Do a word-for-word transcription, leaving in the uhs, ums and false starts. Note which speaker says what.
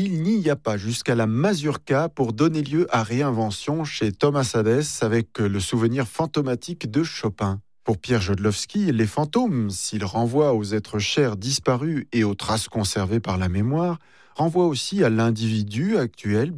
Speaker 1: il n'y a pas jusqu'à la mazurka pour donner lieu à réinvention chez Thomas Hadès avec le souvenir fantomatique de Chopin. Pour Pierre Jodlowski, les fantômes, s'ils renvoient aux êtres chers disparus et aux traces conservées par la mémoire, renvoient aussi à l'individu actuel